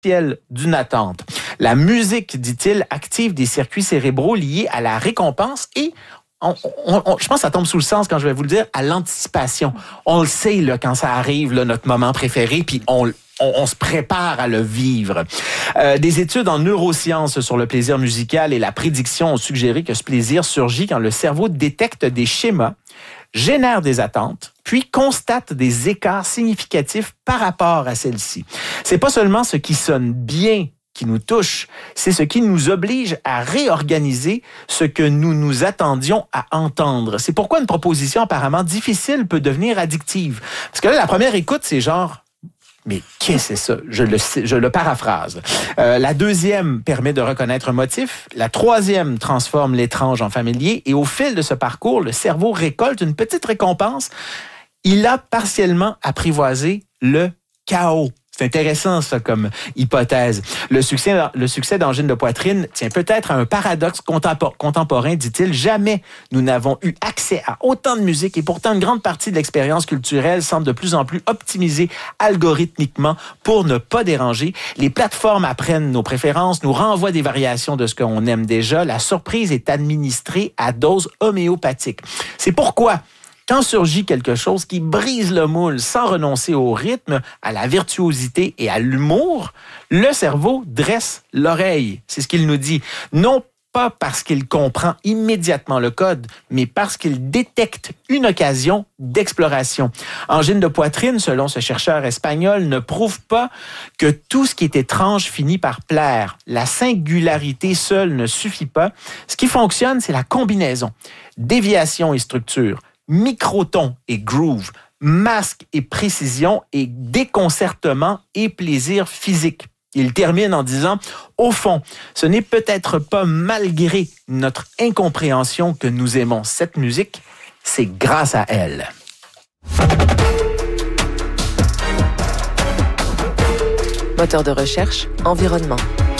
d'une attente. La musique, dit-il, active des circuits cérébraux liés à la récompense et je pense que ça tombe sous le sens quand je vais vous le dire, à l'anticipation. On le sait là, quand ça arrive, là, notre moment préféré, puis on se prépare à le vivre. Des études en neurosciences sur le plaisir musical et la prédiction ont suggéré que ce plaisir surgit quand le cerveau détecte des schémas, génère des attentes, puis constate des écarts significatifs par rapport à celles-ci. C'est pas seulement ce qui sonne bien qui nous touche, c'est ce qui nous oblige à réorganiser ce que nous nous attendions à entendre. C'est pourquoi une proposition apparemment difficile peut devenir addictive. Parce que là, la première écoute, c'est genre... Mais qu'est-ce que c'est ça? Je le paraphrase. La deuxième permet de reconnaître un motif. La troisième transforme l'étrange en familier. Et au fil de ce parcours, le cerveau récolte une petite récompense. Il a partiellement apprivoisé le chaos. C'est intéressant, ça, comme hypothèse. Le succès d'Angine de poitrine tient peut-être à un paradoxe contemporain, dit-il. Jamais nous n'avons eu accès à autant de musique et pourtant une grande partie de l'expérience culturelle semble de plus en plus optimisée algorithmiquement pour ne pas déranger. Les plateformes apprennent nos préférences, nous renvoient des variations de ce qu'on aime déjà. La surprise est administrée à dose homéopathique. C'est pourquoi quand surgit quelque chose qui brise le moule sans renoncer au rythme, à la virtuosité et à l'humour, le cerveau dresse l'oreille. C'est ce qu'il nous dit. Non pas parce qu'il comprend immédiatement le code, mais parce qu'il détecte une occasion d'exploration. Angine de poitrine, selon ce chercheur espagnol, ne prouve pas que tout ce qui est étrange finit par plaire. La singularité seule ne suffit pas. Ce qui fonctionne, c'est la combinaison. Déviation et structure. Microton et groove, masque et précision et déconcertement et plaisir physique. Il termine en disant, au fond, ce n'est peut-être pas malgré notre incompréhension que nous aimons cette musique, c'est grâce à elle. Moteur de recherche, environnement.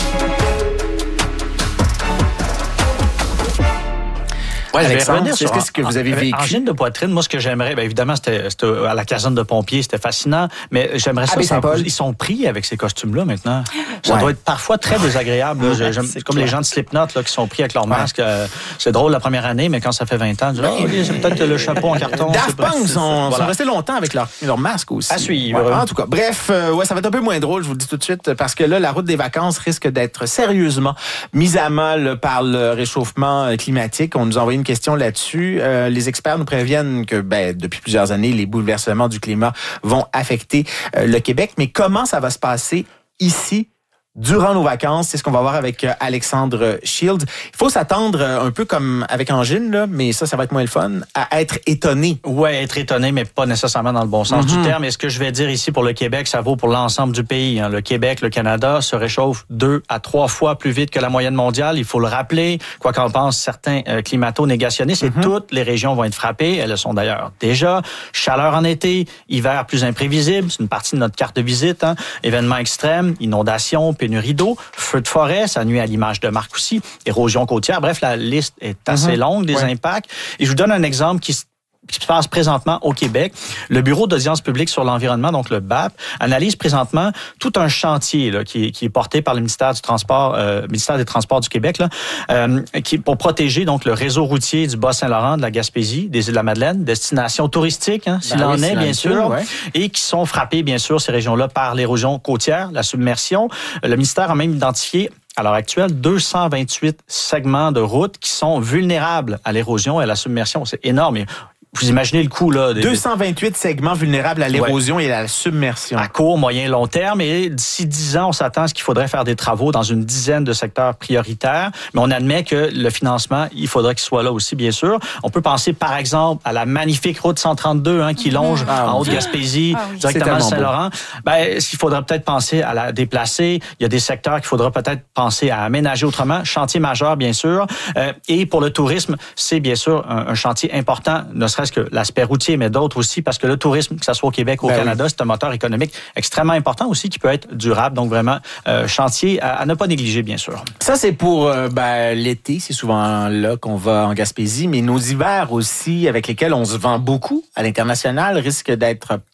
Ouais, Alexandre, qu'est-ce que vous avez vécu? Angine de poitrine, moi, ce que j'aimerais, bien évidemment, c'était à la caserne de pompiers, c'était fascinant, mais j'aimerais ça. Ils sont pris avec ces costumes-là maintenant. Ça doit être parfois très désagréable. C'est comme les gens de Slipknot là, qui sont pris avec leur masque. C'est drôle la première année, mais quand ça fait 20 ans, c'est peut-être le chapeau en carton. Daft Punk sont restés longtemps avec leur masque aussi. À suivre. Ouais, en tout cas, bref, ça va être un peu moins drôle, je vous le dis tout de suite, parce que là, la route des vacances risque d'être sérieusement mise à mal par le réchauffement climatique. On nous a envoyé une question là-dessus. Les experts nous préviennent que depuis plusieurs années, les bouleversements du climat vont affecter le Québec. Mais comment ça va se passer ici durant nos vacances? C'est ce qu'on va voir avec Alexandre Shields. Il faut s'attendre un peu comme avec Angine, là, mais ça va être moins le fun, à être étonné. Oui, être étonné, mais pas nécessairement dans le bon sens du terme. Et ce que je vais dire ici pour le Québec, ça vaut pour l'ensemble du pays. Le Québec, le Canada se réchauffent 2 à 3 fois plus vite que la moyenne mondiale. Il faut le rappeler. Quoi qu'en pensent certains climato-négationnistes, et toutes les régions vont être frappées. Elles le sont d'ailleurs déjà. Chaleur en été, hiver plus imprévisible. C'est une partie de notre carte de visite. Événements extrêmes, inondations, pénurie d'eau, feux de forêt, ça nuit à l'image de marque aussi, érosion côtière. Bref, la liste est assez longue des impacts. Et je vous donne un exemple qui se passe présentement au Québec. Le Bureau d'audience publique sur l'environnement, donc le BAP, analyse présentement tout un chantier là, qui est porté par le ministère des Transports du Québec, là, qui pour protéger donc le réseau routier du Bas-Saint-Laurent, de la Gaspésie, des îles-de-la-Madeleine, destination touristique, s'il en est, bien sûr, et qui sont frappées, bien sûr, ces régions-là, par l'érosion côtière, la submersion. Le ministère a même identifié à l'heure actuelle, 228 segments de route qui sont vulnérables à l'érosion et à la submersion. C'est énorme. Vous imaginez le coût, là. 228 segments vulnérables à l'érosion et à la submersion. À court, moyen, long terme. Et d'ici 10 ans, on s'attend à ce qu'il faudrait faire des travaux dans une dizaine de secteurs prioritaires. Mais on admet que le financement, il faudrait qu'il soit là aussi, bien sûr. On peut penser, par exemple, à la magnifique route 132, qui longe en Haute-Gaspésie, directement à Saint-Laurent. Il faudrait peut-être penser à la déplacer. Il y a des secteurs qu'il faudra peut-être penser à aménager autrement. Chantier majeur, bien sûr. Et pour le tourisme, c'est bien sûr un chantier important, ne serait-ce que l'aspect routier, mais d'autres aussi, parce que le tourisme, que ce soit au Québec ou au Canada, c'est un moteur économique extrêmement important aussi qui peut être durable. Donc vraiment, chantier à ne pas négliger, bien sûr. Ça, c'est pour l'été. C'est souvent là qu'on va en Gaspésie, mais nos hivers aussi, avec lesquels on se vend beaucoup à l'international, risquent d'être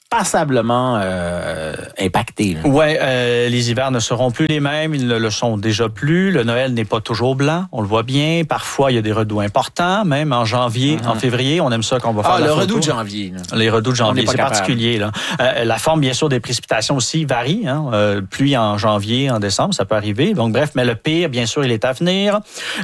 passablement impacté. Oui, les hivers ne seront plus les mêmes, ils ne le sont déjà plus. Le Noël n'est pas toujours blanc, on le voit bien. Parfois, il y a des redoux importants, même en janvier, en février. On aime ça qu'on va faire la photo. Le redout de janvier. Là. Les redoux de janvier, c'est particulier. Là. La forme, bien sûr, des précipitations aussi varie. Pluie en janvier, en décembre, ça peut arriver. Donc, bref, mais le pire, bien sûr, il est à venir.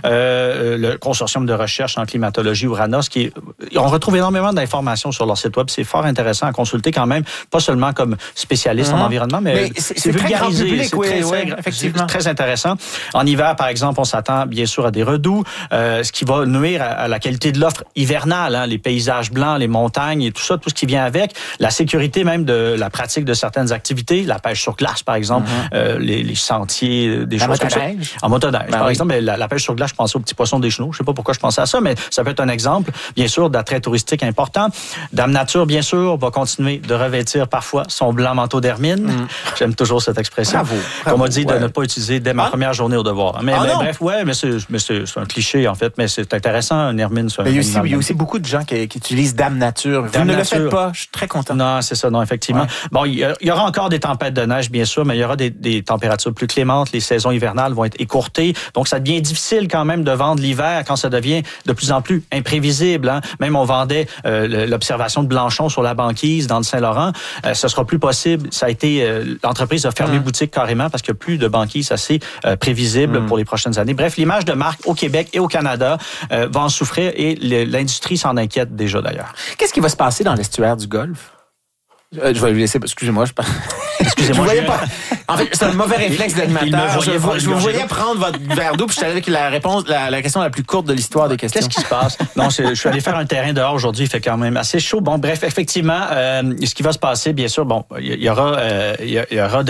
Le consortium de recherche en climatologie Uranos, on retrouve énormément d'informations sur leur site web. C'est fort intéressant à consulter quand même, pas seulement comme spécialiste en environnement, mais c'est vulgarisé. Public, c'est très intéressant. En hiver, par exemple, on s'attend bien sûr à des redoux, ce qui va nuire à la qualité de l'offre hivernale, les paysages blancs, les montagnes et tout ça, tout ce qui vient avec, la sécurité même de la pratique de certaines activités, la pêche sur glace, par exemple, les sentiers, des choses comme ça. En motoneige, par exemple, la pêche sur glace, je pensais aux petits poissons des chenaux. Je sais pas pourquoi je pensais à ça, mais ça peut être un exemple, bien sûr, d'attrait touristique important. Dame Nature, bien sûr, va continuer de revêtir parfois son blanc manteau d'hermine. J'aime toujours cette expression. Bravo. On m'a dit de ne pas utiliser dès ma première journée au devoir. Mais bref, mais c'est un cliché, en fait, mais c'est intéressant, une hermine. Il y a aussi beaucoup de gens qui utilisent Dame Nature. Vous ne le faites pas, je suis très content. Non, c'est ça, non, effectivement. Ouais. Bon, il y aura encore des tempêtes de neige, bien sûr, mais il y aura des températures plus clémentes. Les saisons hivernales vont être écourtées. Donc, ça devient difficile quand même de vendre l'hiver quand ça devient de plus en plus imprévisible. Même on vendait l'observation de Blanchon sur la banquise dans le Saint-Laurent. Ce sera plus possible. Ça a été, l'entreprise a fermé boutique carrément parce qu'il n'y a plus de banquise assez prévisible pour les prochaines années. Bref, l'image de marque au Québec et au Canada va en souffrir et l'industrie s'en inquiète déjà d'ailleurs. Qu'est-ce qui va se passer dans l'estuaire du Golfe? Je vais lui laisser. Excusez-moi, Excusez-moi. En fait, c'est un mauvais réflexe d'animateur. Je vous voyais prendre votre verre d'eau, puis je suis allé avec la réponse, la question la plus courte de l'histoire des questions. Qu'est-ce qui se passe? Non, je suis allé faire un terrain dehors aujourd'hui, il fait quand même assez chaud. Bon, bref, effectivement, ce qui va se passer, bien sûr, bon, il y aura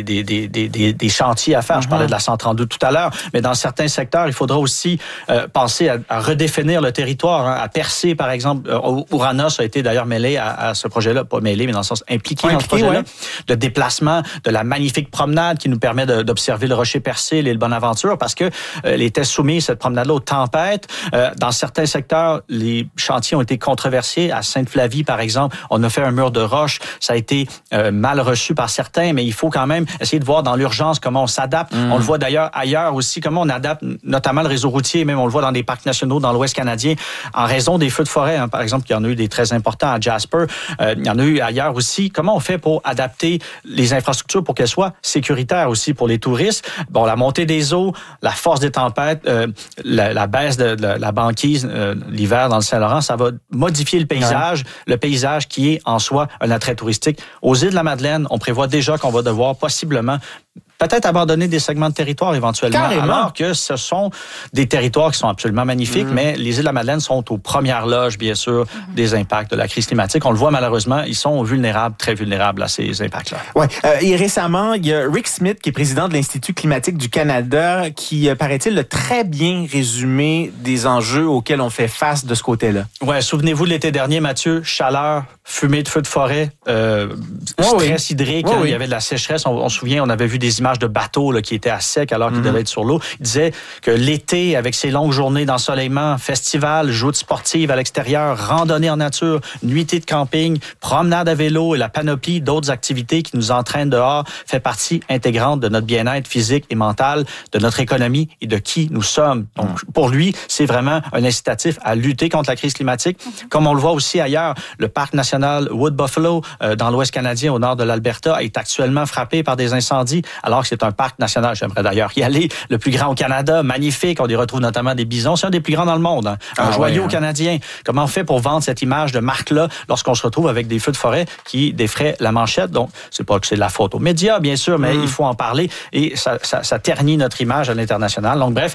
des chantiers à faire. Je parlais de la 132 tout à l'heure, mais dans certains secteurs, il faudra aussi penser à redéfinir le territoire, à percer, par exemple. Uranos a été d'ailleurs mêlé à ce projet-là, pas mêlé, mais dans le sens impliqué dans ce projet-là, de déplacement, de la magnifique promenade qui nous permet d'observer le rocher percé, l'île Bonaventure, parce que elle était soumise, cette promenade-là, aux tempêtes. Dans certains secteurs, les chantiers ont été controversés. À Sainte-Flavie, par exemple, on a fait un mur de roche. Ça a été mal reçu par certains, mais il faut quand même essayer de voir dans l'urgence comment on s'adapte. On le voit d'ailleurs ailleurs aussi, comment on adapte notamment le réseau routier, même on le voit dans des parcs nationaux dans l'Ouest canadien, en raison des feux de forêt. Par exemple, il y en a eu des très importants à Jasper. Il y en a eu ailleurs aussi. Comment on fait pour adapter les infrastructures pour qu'elles soient sécuritaires aussi pour les touristes? Bon, la montée des eaux, la force des tempêtes, la baisse de la banquise l'hiver dans le Saint-Laurent, ça va modifier le paysage qui est en soi un attrait touristique. Aux îles de la Madeleine, on prévoit déjà qu'on va devoir possiblement peut-être abandonner des segments de territoire éventuellement. Carrément. Alors que ce sont des territoires qui sont absolument magnifiques, mais les îles de la Madeleine sont aux premières loges, bien sûr, des impacts de la crise climatique. On le voit malheureusement, ils sont vulnérables, très vulnérables à ces impacts-là. Ouais. Et récemment, il y a Rick Smith, qui est président de l'Institut climatique du Canada, qui, paraît-il, a très bien résumé des enjeux auxquels on fait face de ce côté-là. Ouais, souvenez-vous de l'été dernier, Mathieu, chaleur, fumée de feux de forêt, stress hydrique, il y avait de la sécheresse. On se souvient, on avait vu des images de bateaux là, qui étaient à sec alors qu'ils devaient être sur l'eau. Il disait que l'été, avec ses longues journées d'ensoleillement, festivals, joutes sportives à l'extérieur, randonnées en nature, nuitées de camping, promenades à vélo et la panoplie d'autres activités qui nous entraînent dehors fait partie intégrante de notre bien-être physique et mental, de notre économie et de qui nous sommes. Donc, pour lui, c'est vraiment un incitatif à lutter contre la crise climatique. Comme on le voit aussi ailleurs, le parc national Wood Buffalo, dans l'Ouest canadien, au nord de l'Alberta, est actuellement frappé par des incendies, alors que c'est un parc national. J'aimerais d'ailleurs y aller. Le plus grand au Canada, magnifique. On y retrouve notamment des bisons. C'est un des plus grands dans le monde. Un joyau canadien. Comment on fait pour vendre cette image de marque-là lorsqu'on se retrouve avec des feux de forêt qui défraient la manchette? Donc, c'est pas que c'est de la faute aux médias, bien sûr, mais il faut en parler et ça ternit notre image à l'international. Donc, bref,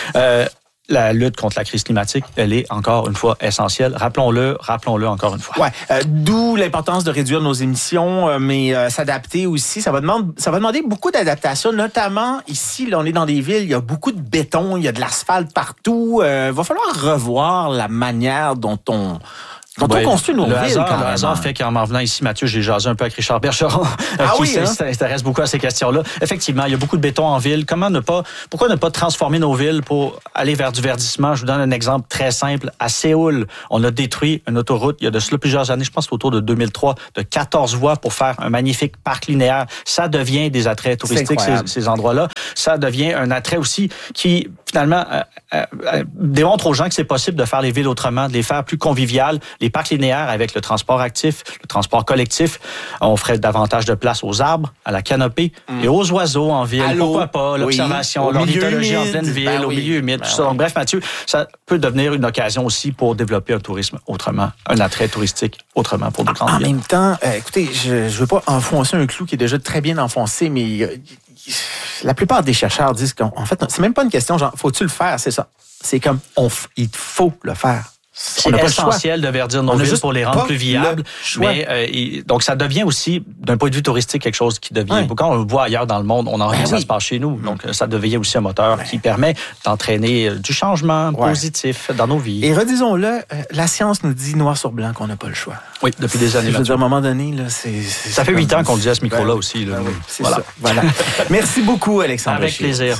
la lutte contre la crise climatique, elle est encore une fois essentielle. Rappelons-le encore une fois. Ouais, d'où l'importance de réduire nos émissions, mais s'adapter aussi. Ça va demander beaucoup d'adaptation, notamment ici, là, on est dans des villes, il y a beaucoup de béton, il y a de l'asphalte partout. Va falloir revoir la manière dont Quand on construit nos villes, quand même. Le hasard fait qu'en m'en venant ici, Mathieu, j'ai jasé un peu avec Richard Bergeron, qui s'intéresse beaucoup à ces questions-là. Effectivement, il y a beaucoup de béton en ville. Pourquoi ne pas transformer nos villes pour aller vers du verdissement? Je vous donne un exemple très simple. À Séoul, on a détruit une autoroute, il y a de cela plusieurs années, je pense autour de 2003, de 14 voies pour faire un magnifique parc linéaire. Ça devient des attraits touristiques, ces endroits-là. Ça devient un attrait aussi qui, finalement, démontre aux gens que c'est possible de faire les villes autrement, de les faire plus conviviales. Les parcs linéaires avec le transport actif, le transport collectif, on ferait davantage de place aux arbres, à la canopée et aux oiseaux en ville. Pourquoi pas? L'observation, l'ornithologie en pleine ville, au milieu humide, tout ça. Donc, bref, Mathieu, ça peut devenir une occasion aussi pour développer un tourisme autrement, un attrait touristique autrement pour nos grandes villes. En même temps, écoutez, je ne veux pas enfoncer un clou qui est déjà très bien enfoncé, mais la plupart des chercheurs disent qu'en fait, c'est même pas une question genre, faut-tu le faire? C'est ça. C'est comme, il faut le faire. C'est essentiel de verdir nos villes pour les rendre plus viables. Mais donc, ça devient aussi, d'un point de vue touristique, quelque chose qui devient... Quand on le voit ailleurs dans le monde, on en revient, ça se passe chez nous. Donc, ça devient aussi un moteur qui permet d'entraîner du changement positif dans nos vies. Et redisons-le, la science nous dit noir sur blanc qu'on n'a pas le choix. Oui, depuis des années. Je veux dire, à un moment donné, là, ça fait 8 ans qu'on le dit à ce micro-là aussi. Là. C'est ça. Voilà. Merci beaucoup, Alexandre. Avec plaisir.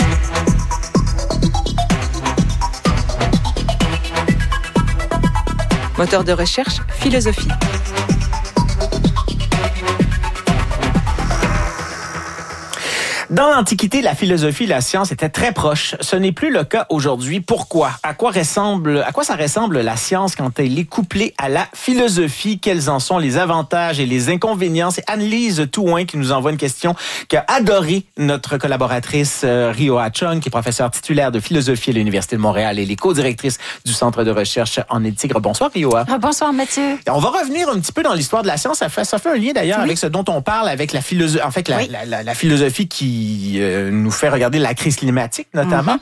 Moteur de recherche, philosophie. Dans l'Antiquité, la philosophie et la science étaient très proches. Ce n'est plus le cas aujourd'hui. Pourquoi? À quoi ça ressemble la science quand elle est couplée à la philosophie? Quels en sont les avantages et les inconvénients? C'est Anne-Lise Touin qui nous envoie une question qu'a adoré notre collaboratrice Rioa Chung, qui est professeure titulaire de philosophie à l'Université de Montréal et les co-directrice du Centre de recherche en éthique. Bonsoir, Rioa. Bonsoir, Mathieu. On va revenir un petit peu dans l'histoire de la science. Ça fait un lien d'ailleurs avec ce dont on parle, avec la philosophie, en fait, la philosophie qui nous fait regarder la crise climatique, notamment.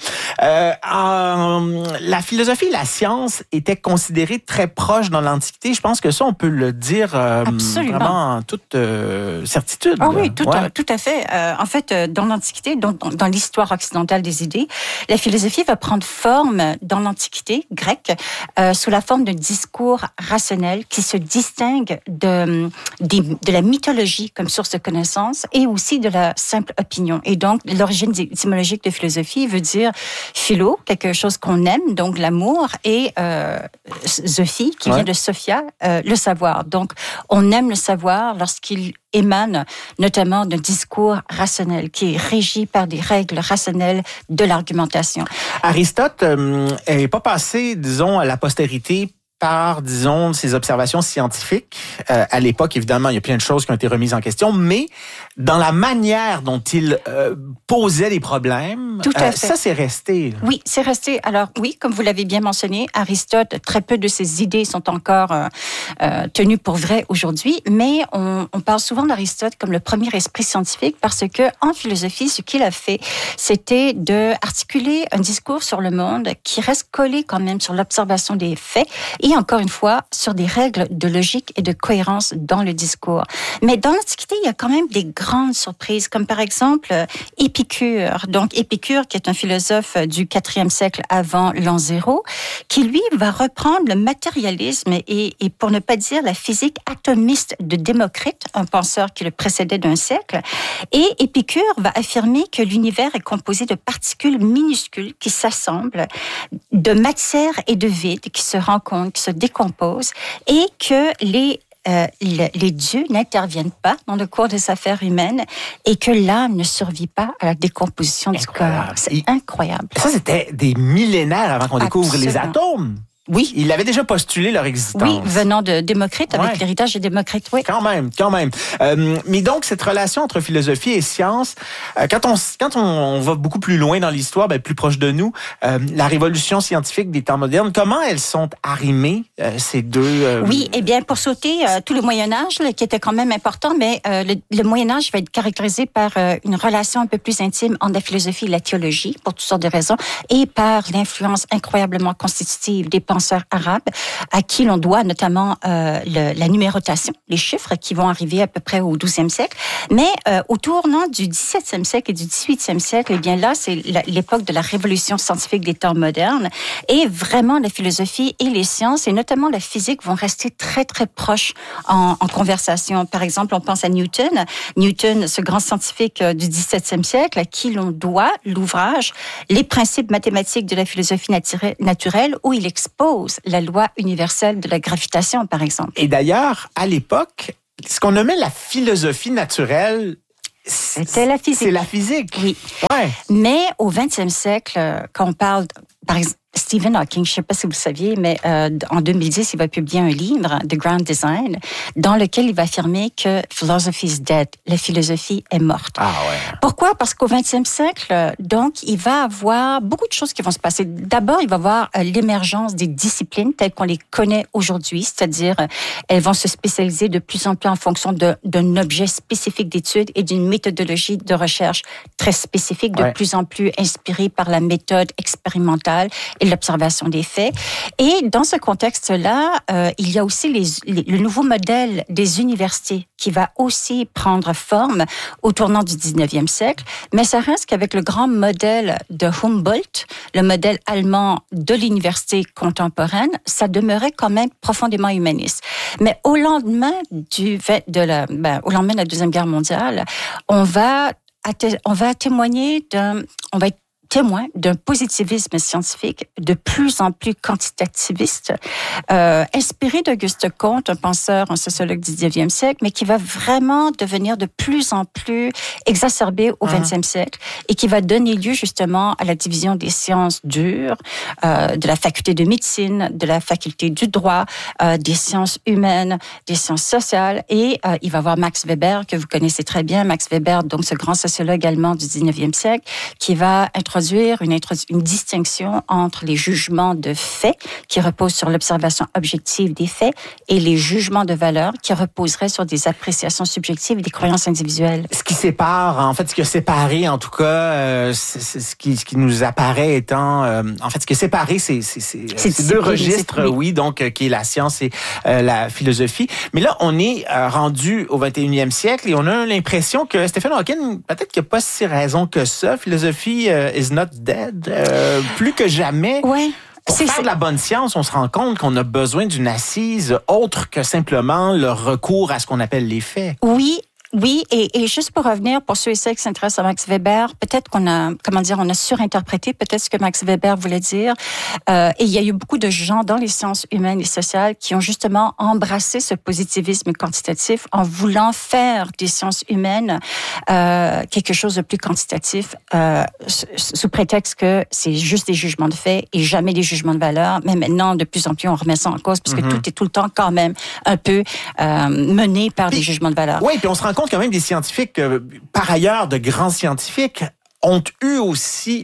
La philosophie et la science étaient considérées très proches dans l'Antiquité. Je pense que ça, on peut le dire vraiment en toute certitude. Ah oui, tout à fait. En fait, dans l'Antiquité, dans l'histoire occidentale des idées, la philosophie va prendre forme dans l'Antiquité grecque sous la forme d'un discours rationnel qui se distingue de la mythologie comme source de connaissance et aussi de la simple opinion. Et donc, l'origine étymologique de philosophie veut dire philo, quelque chose qu'on aime, donc l'amour, et zophie, qui vient de Sophia, le savoir. Donc, on aime le savoir lorsqu'il émane notamment d'un discours rationnel qui est régi par des règles rationnelles de l'argumentation. Aristote n'est pas passé, disons, à la postérité par, disons, ses observations scientifiques. À l'époque, évidemment, il y a plein de choses qui ont été remises en question, mais dans la manière dont il posait les problèmes, tout à fait. Ça, c'est resté. Oui, c'est resté. Alors, oui, comme vous l'avez bien mentionné, Aristote, très peu de ses idées sont encore tenues pour vraies aujourd'hui, mais on parle souvent d'Aristote comme le premier esprit scientifique parce que, en philosophie, ce qu'il a fait, c'était de articuler un discours sur le monde qui reste collé quand même sur l'observation des faits et encore une fois, sur des règles de logique et de cohérence dans le discours. Mais dans l'Antiquité, il y a quand même des grandes surprises, comme par exemple Épicure. Donc Épicure, qui est un philosophe du IVe siècle avant l'an 0, qui lui va reprendre le matérialisme et pour ne pas dire la physique atomiste de Démocrite, un penseur qui le précédait d'un siècle. Et Épicure va affirmer que l'univers est composé de particules minuscules qui s'assemblent, de matière et de vide qui se rencontrent, qui se décomposent, et que les dieux n'interviennent pas dans le cours des affaires humaines et que l'âme ne survit pas à la décomposition du corps. C'est incroyable. Ça, c'était des millénaires avant qu'on découvre les atomes. Oui. Il avait déjà postulé leur existence. Oui, venant de Démocrite, avec l'héritage de Démocrite, oui. Quand même. Mais donc, cette relation entre philosophie et science, quand on va beaucoup plus loin dans l'histoire, plus proche de nous, la révolution scientifique des temps modernes, comment elles sont arrimées, ces deux... Oui, eh bien, pour sauter tout le Moyen-Âge, qui était quand même important, mais le Moyen-Âge va être caractérisé par une relation un peu plus intime entre la philosophie et la théologie, pour toutes sortes de raisons, et par l'influence incroyablement constitutive des penseurs penseurs arabes, à qui l'on doit notamment la numérotation, les chiffres qui vont arriver à peu près au 12e siècle. Mais au tournant du 17e siècle et du 18e siècle, eh bien là, c'est l'époque de la révolution scientifique des temps modernes. Et vraiment, la philosophie et les sciences, et notamment la physique, vont rester très, très proches en conversation. Par exemple, on pense à Newton. Newton, ce grand scientifique du 17e siècle, à qui l'on doit l'ouvrage « Les principes mathématiques de la philosophie naturelle » où il expose la loi universelle de la gravitation, par exemple. Et d'ailleurs, à l'époque, ce qu'on nommait la philosophie naturelle, c'était la physique. C'est la physique. Oui. Ouais. Mais au 20e siècle, quand on parle, par exemple, Stephen Hawking, je ne sais pas si vous le saviez, mais en 2010, il va publier un livre, The Grand Design, dans lequel il va affirmer que philosophy is dead, la philosophie est morte. Ah ouais. Pourquoi? Parce qu'au 20e siècle, donc, il va avoir beaucoup de choses qui vont se passer. D'abord, il va y avoir l'émergence des disciplines telles qu'on les connaît aujourd'hui, c'est-à-dire elles vont se spécialiser de plus en plus en fonction d'un objet spécifique d'étude et d'une méthodologie de recherche très spécifique, de plus en plus inspirée par la méthode expérimentale et l'observation des faits. Et dans ce contexte-là, il y a aussi le nouveau modèle des universités qui va aussi prendre forme au tournant du 19e siècle. Mais ça reste qu'avec le grand modèle de Humboldt, le modèle allemand de l'université contemporaine, ça demeurait quand même profondément humaniste. Mais au lendemain de la Deuxième Guerre mondiale, on va être témoin d'un positivisme scientifique de plus en plus quantitativiste, inspiré d'Auguste Comte, un penseur, un sociologue du 19e siècle, mais qui va vraiment devenir de plus en plus exacerbé au 20e siècle et qui va donner lieu justement à la division des sciences dures, de la faculté de médecine, de la faculté du droit, des sciences humaines, des sciences sociales. Et il va y avoir Max Weber, que vous connaissez très bien, Max Weber, donc ce grand sociologue allemand du 19e siècle, qui va introduire une distinction entre les jugements de faits qui reposent sur l'observation objective des faits et les jugements de valeur qui reposeraient sur des appréciations subjectives et des croyances individuelles. Ce qui sépare, en fait, ce qui a séparé, en tout cas, c'est ce qui nous apparaît étant, en fait, ce qui a séparé, c'est deux registres, oui, donc qui est la science et la philosophie. Mais là, on est rendu au 21e siècle et on a l'impression que Stephen Hawking, peut-être qu'il n'a pas si raison que ça. Philosophie is not dead. Plus que jamais. Ouais. Pour faire de la bonne science, on se rend compte qu'on a besoin d'une assise autre que simplement le recours à ce qu'on appelle les faits. Oui, et juste pour revenir, pour ceux et celles qui s'intéressent à Max Weber, peut-être qu'on a, on a surinterprété peut-être ce que Max Weber voulait dire. Et il y a eu beaucoup de gens dans les sciences humaines et sociales qui ont justement embrassé ce positivisme quantitatif en voulant faire des sciences humaines quelque chose de plus quantitatif, sous prétexte que c'est juste des jugements de fait et jamais des jugements de valeur. Mais maintenant, de plus en plus, on remet ça en cause parce que tout est tout le temps quand même un peu mené par des jugements de valeur. Oui, puis on se rend compte quand même des scientifiques, par ailleurs de grands scientifiques, ont eu aussi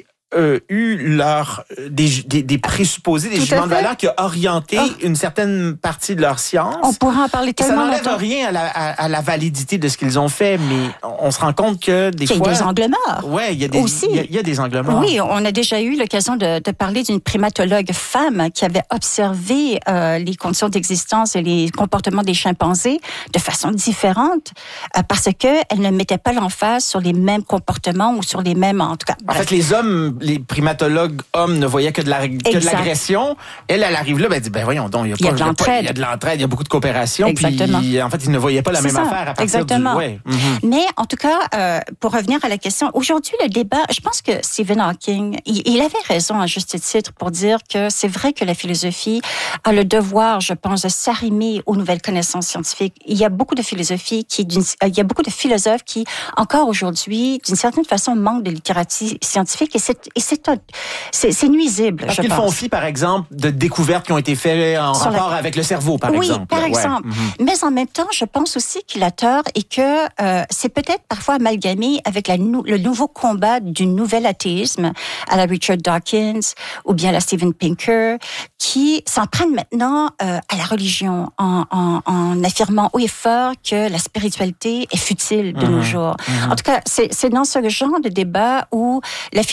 des présupposés, des jugements de valeur qui ont orienté une certaine partie de leur science. On pourra en parler tellement longtemps. Ça n'enlève rien à la validité de ce qu'ils ont fait, mais on se rend compte que des fois... Il y a des angles morts. Oui, il y a des angles morts. Oui, on a déjà eu l'occasion de parler d'une primatologue femme qui avait observé les conditions d'existence et les comportements des chimpanzés de façon différente parce qu'elle ne mettait pas l'emphase sur les mêmes comportements ou sur les mêmes... En tout cas, en fait, les primatologues hommes ne voyaient que de l'agression. Elle arrive là, elle dit, voyons donc, il y a de l'entraide, il y a beaucoup de coopération. Exactement. Puis, en fait, ils ne voyaient pas la même affaire à partir Exactement. du... Mais, en tout cas, pour revenir à la question, aujourd'hui, le débat, je pense que Stephen Hawking, il avait raison à juste titre pour dire que c'est vrai que la philosophie a le devoir, je pense, de s'arrimer aux nouvelles connaissances scientifiques. Il y a beaucoup de il y a beaucoup de philosophes qui, encore aujourd'hui, d'une certaine façon, manquent de littératie scientifique et c'est nuisible. Parce qu'ils font fi, par exemple, de découvertes qui ont été faites en rapport avec le cerveau, par exemple. Oui, par exemple. Mais en même temps, je pense aussi qu'il a tort et que c'est peut-être parfois amalgamé avec le nouveau combat du nouvel athéisme à la Richard Dawkins ou bien à la Steven Pinker, qui s'en prennent maintenant à la religion en affirmant haut et fort que la spiritualité est futile de nos jours. En tout cas, c'est dans ce genre de débat où la philosophie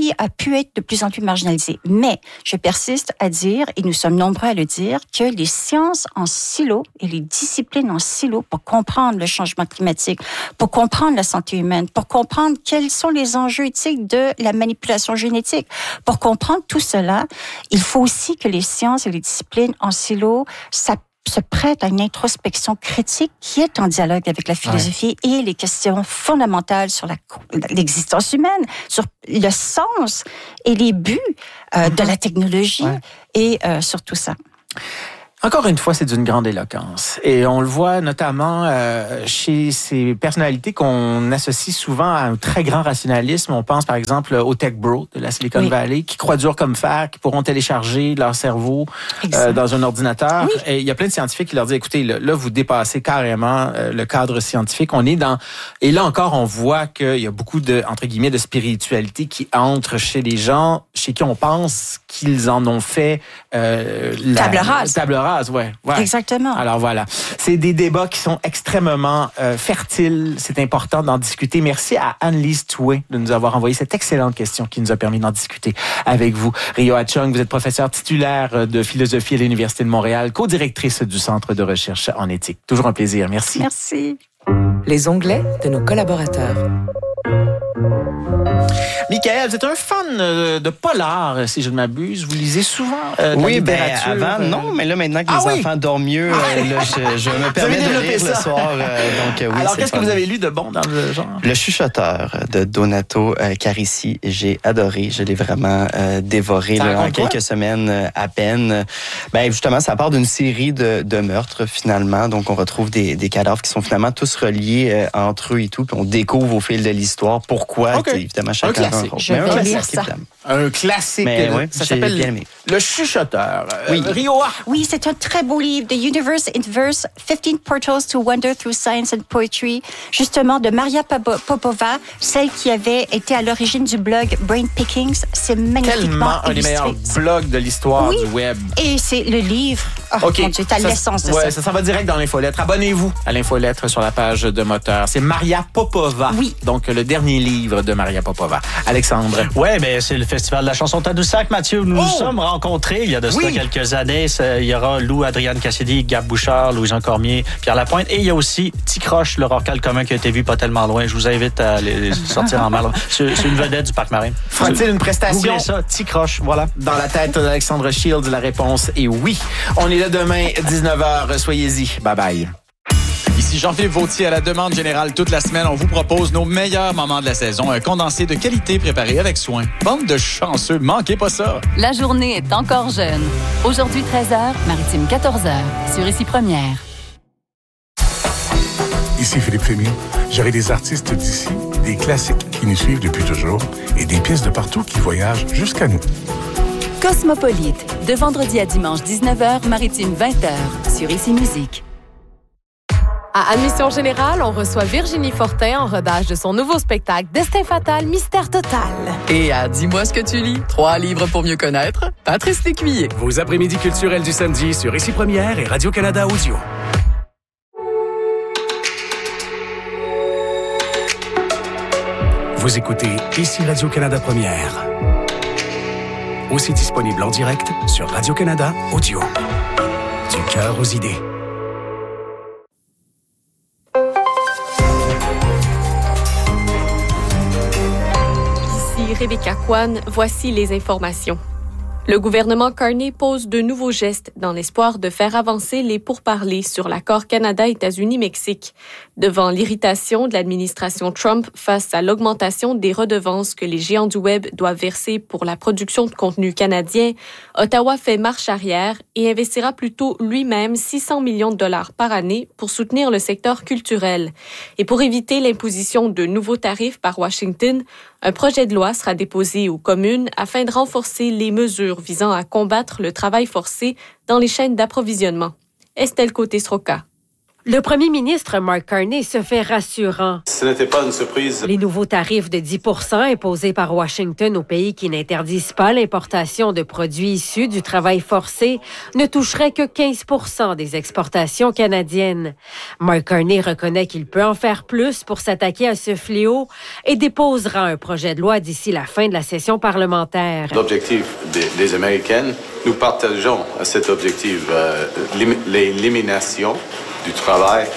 philosophie a pu être de plus en plus marginalisée. Mais je persiste à dire, et nous sommes nombreux à le dire, que les sciences en silo et les disciplines en silo pour comprendre le changement climatique, pour comprendre la santé humaine, pour comprendre quels sont les enjeux éthiques de la manipulation génétique, pour comprendre tout cela, il faut aussi que les sciences et les disciplines en silo se prête à une introspection critique qui est en dialogue avec la philosophie et les questions fondamentales sur l'existence humaine, sur le sens et les buts de la technologie et sur tout ça. Encore une fois, c'est d'une grande éloquence. Et on le voit notamment chez ces personnalités qu'on associe souvent à un très grand rationalisme. On pense par exemple aux tech bros de la Silicon Valley qui croient dur comme fer, qui pourront télécharger leur cerveau dans un ordinateur. Oui. Et il y a plein de scientifiques qui leur disent, écoutez, là vous dépassez carrément le cadre scientifique. On est dans... Et là encore, on voit qu'il y a beaucoup de, entre guillemets, de spiritualité qui entre chez les gens chez qui on pense qu'ils en ont fait table rase. Ouais. Exactement. Alors voilà, c'est des débats qui sont extrêmement fertiles. C'est important d'en discuter. Merci à Anne-Lise Toué de nous avoir envoyé cette excellente question qui nous a permis d'en discuter avec vous. Rio Hachong, vous êtes professeure titulaire de philosophie à l'Université de Montréal, co-directrice du Centre de recherche en éthique. Toujours un plaisir. Merci. Merci. Les onglets de nos collaborateurs. Michael, vous êtes un fan de polar, si je ne m'abuse. Vous lisez souvent la littérature. Avant, non, mais là, maintenant que les enfants dorment mieux, là, je me permets de lire le soir. Alors, qu'est-ce que vous avez lu de bon dans le genre? Le Chuchoteur de Donato Carisi. J'ai adoré. Je l'ai vraiment dévoré en quelques semaines à peine. Justement, ça part d'une série de meurtres, finalement. Donc, on retrouve des cadavres qui sont finalement tous reliés entre eux et tout. Puis on découvre au fil de l'histoire pourquoi, évidemment, chacun a un rôle. Je vais lire ça. Un classique. Ça s'appelle Le Chuchoteur. Rio. Oui, c'est un très beau livre, The Universe in Verse, 15 Portals to Wonder Through Science and Poetry, justement de Maria Popova, celle qui avait été à l'origine du blog Brain Pickings. C'est magnifiquement un des meilleurs blogs de l'histoire du web. Et c'est le livre. Mon Dieu, t'as l'essence de ça. Ça s'en va direct dans l'infolettre. Abonnez-vous à l'infolettre sur la page de Moteur. C'est Maria Popova. Oui. Donc, le dernier livre de Maria Popova. Alexandre. Oui, mais c'est le Festival de la chanson Tadoussac, Mathieu. Nous nous sommes rencontrés il y a de cela quelques années. Il y aura Lou, Adrienne Cassidy, Gab Bouchard, Louis-Jean Cormier, Pierre Lapointe. Et il y a aussi Ticroche, le rocal commun qui a été vu pas tellement loin. Je vous invite à aller sortir en mal. C'est une vedette du Parc Marine. Fera-t-il une prestation? Googlez ça, Ticroche, voilà. Dans la tête d'Alexandre Shields, la réponse est oui. On est là demain, 19h. Soyez-y. Bye-bye. Ici Jean-Philippe Vautier. À la demande générale toute la semaine, on vous propose nos meilleurs moments de la saison. Un condensé de qualité préparé avec soin. Bande de chanceux, manquez pas ça. La journée est encore jeune. Aujourd'hui 13h, Maritime 14h, sur Ici Première. Ici Philippe Fémy. J'aurai des artistes d'ici, des classiques qui nous suivent depuis toujours et des pièces de partout qui voyagent jusqu'à nous. Cosmopolite, de vendredi à dimanche 19h, Maritime 20h, sur Ici Musique. À Admission Générale, on reçoit Virginie Fortin en rodage de son nouveau spectacle Destin fatal, mystère total. Et à Dis-moi ce que tu lis, 3 livres pour mieux connaître, Patrice Lécuyer. Vos après-midi culturels du samedi sur Ici Première et Radio-Canada Audio. Vous écoutez Ici Radio-Canada Première. Aussi disponible en direct sur Radio-Canada Audio. Du cœur aux idées. Rebecca Kwan, voici les informations. Le gouvernement Carney pose de nouveaux gestes dans l'espoir de faire avancer les pourparlers sur l'accord Canada-États-Unis-Mexique. Devant l'irritation de l'administration Trump face à l'augmentation des redevances que les géants du Web doivent verser pour la production de contenu canadien, Ottawa fait marche arrière et investira plutôt lui-même 600 millions de dollars par année pour soutenir le secteur culturel. Et pour éviter l'imposition de nouveaux tarifs par Washington, un projet de loi sera déposé aux communes afin de renforcer les mesures visant à combattre le travail forcé dans les chaînes d'approvisionnement. Estelle Côté-Sroka. Le premier ministre Mark Carney se fait rassurant. Ce n'était pas une surprise. Les nouveaux tarifs de 10 % imposés par Washington aux pays qui n'interdisent pas l'importation de produits issus du travail forcé ne toucheraient que 15 % des exportations canadiennes. Mark Carney reconnaît qu'il peut en faire plus pour s'attaquer à ce fléau et déposera un projet de loi d'ici la fin de la session parlementaire. L'objectif des Américaines, nous partageons cet objectif, l'élimination du travail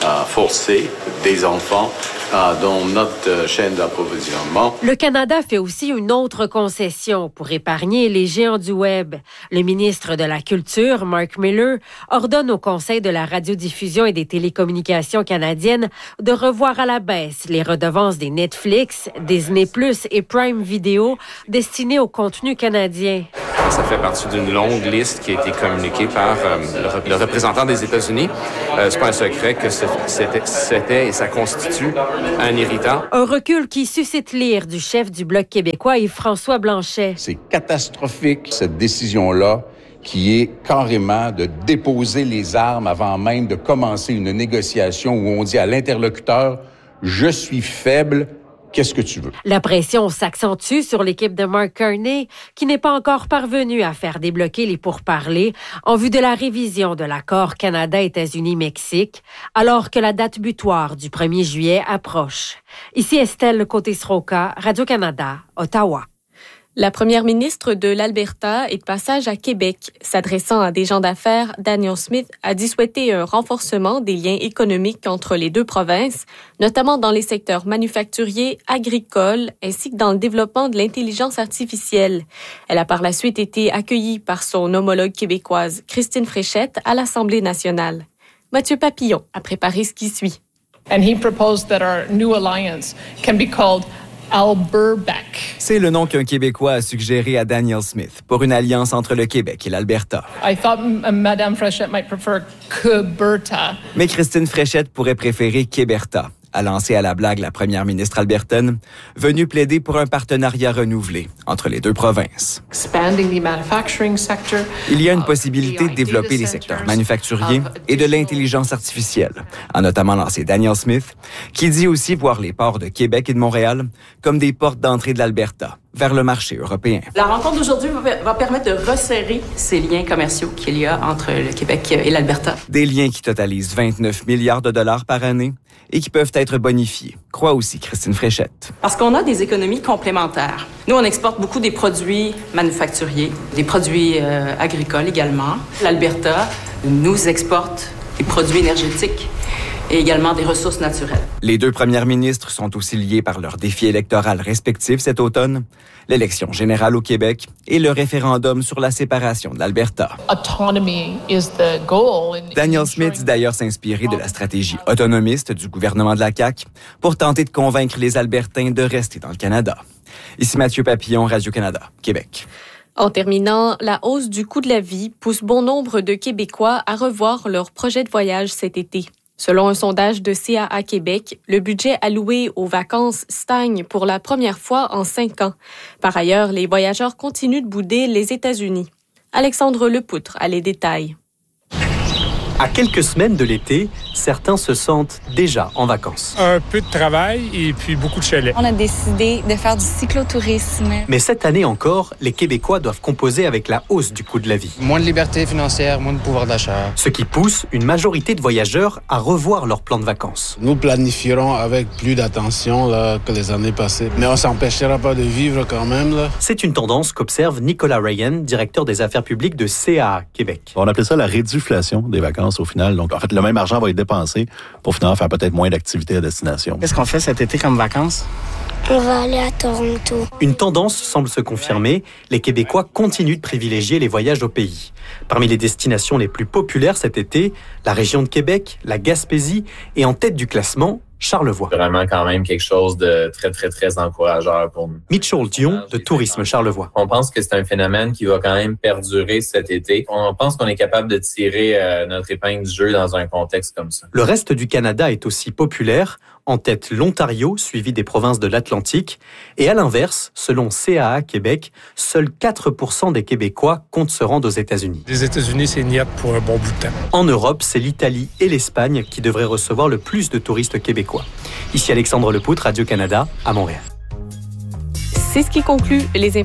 forcé des enfants dans notre chaîne d'approvisionnement. Le Canada fait aussi une autre concession pour épargner les géants du Web. Le ministre de la Culture, Mark Miller, ordonne au Conseil de la radiodiffusion et des télécommunications canadiennes de revoir à la baisse les redevances des Netflix, Disney+ et Prime Video destinées au contenu canadien. Ça fait partie d'une longue liste qui a été communiquée par le représentant des États-Unis. C'est pas un secret que c'était et ça constitue un irritant. Un recul qui suscite l'ire du chef du Bloc québécois, Yves-François Blanchet. C'est catastrophique, cette décision-là, qui est carrément de déposer les armes avant même de commencer une négociation où on dit à l'interlocuteur « Je suis faible ». Qu'est-ce que tu veux? La pression s'accentue sur l'équipe de Mark Carney, qui n'est pas encore parvenue à faire débloquer les pourparlers en vue de la révision de l'accord Canada-États-Unis-Mexique, alors que la date butoir du 1er juillet approche. Ici Estelle Côté-Sroka, Radio-Canada, Ottawa. La première ministre de l'Alberta est de passage à Québec. S'adressant à des gens d'affaires, Danielle Smith a dit souhaiter un renforcement des liens économiques entre les deux provinces, notamment dans les secteurs manufacturiers, agricoles, ainsi que dans le développement de l'intelligence artificielle. Elle a par la suite été accueillie par son homologue québécoise, Christine Fréchette, à l'Assemblée nationale. Mathieu Papillon a préparé ce qui suit. And he proposed that our new alliance can be called Alberbec. C'est le nom qu'un Québécois a suggéré à Danielle Smith pour une alliance entre le Québec et l'Alberta. I thought Madame Fréchette might prefer Queberta. Mais Christine Fréchette pourrait préférer Québerta, a lancé à la blague la première ministre albertaine, venue plaider pour un partenariat renouvelé entre les deux provinces. Il y a une possibilité de développer les secteurs manufacturiers et de l'intelligence artificielle, a notamment lancé Danielle Smith, qui dit aussi voir les ports de Québec et de Montréal comme des portes d'entrée de l'Alberta vers le marché européen. La rencontre d'aujourd'hui va permettre de resserrer ces liens commerciaux qu'il y a entre le Québec et l'Alberta. Des liens qui totalisent 29 milliards de dollars par année et qui peuvent être bonifiés, croit aussi Christine Fréchette. Parce qu'on a des économies complémentaires. Nous, on exporte beaucoup des produits manufacturiers, des produits agricoles également. L'Alberta nous exporte des produits énergétiques et également des ressources naturelles. Les deux premières ministres sont aussi liées par leurs défis électoraux respectifs cet automne, l'élection générale au Québec et le référendum sur la séparation de l'Alberta. Danielle Smith dit d'ailleurs s'inspirer de la stratégie autonomiste du gouvernement de la CAQ pour tenter de convaincre les Albertains de rester dans le Canada. Ici Mathieu Papillon, Radio-Canada, Québec. En terminant, la hausse du coût de la vie pousse bon nombre de Québécois à revoir leur projet de voyage cet été. Selon un sondage de CAA Québec, le budget alloué aux vacances stagne pour la première fois en 5 ans. Par ailleurs, les voyageurs continuent de bouder les États-Unis. Alexandre Lepoutre a les détails. À quelques semaines de l'été, certains se sentent déjà en vacances. Un peu de travail et puis beaucoup de chalets. On a décidé de faire du cyclotourisme. Mais cette année encore, les Québécois doivent composer avec la hausse du coût de la vie. Moins de liberté financière, moins de pouvoir d'achat. Ce qui pousse une majorité de voyageurs à revoir leur plan de vacances. Nous planifierons avec plus d'attention que les années passées. Mais on ne s'empêchera pas de vivre quand même. Là. C'est une tendance qu'observe Nicolas Ryan, directeur des affaires publiques de CAA Québec. On appelle ça la réduflation des vacances au final. Donc, en fait, le même argent va être dépensé pour finalement faire peut-être moins d'activités à destination. Qu'est-ce qu'on fait cet été comme vacances? On va aller à Toronto. Une tendance semble se confirmer. Les Québécois continuent de privilégier les voyages au pays. Parmi les destinations les plus populaires cet été, la région de Québec, la Gaspésie et en tête du classement, Charlevoix. Vraiment quand même quelque chose de très, très, très encourageant pour nous. Mitchell Dion, de Tourisme Charlevoix. On pense que c'est un phénomène qui va quand même perdurer cet été. On pense qu'on est capable de tirer notre épingle du jeu dans un contexte comme ça. Le reste du Canada est aussi populaire. En tête, l'Ontario, suivi des provinces de l'Atlantique. Et à l'inverse, selon CAA Québec, seuls 4% des Québécois comptent se rendre aux États-Unis. Les États-Unis, c'est niette pour un bon bout de temps. En Europe, c'est l'Italie et l'Espagne qui devraient recevoir le plus de touristes québécois. Ici Alexandre Lepoutre, Radio-Canada, à Montréal. C'est ce qui conclut les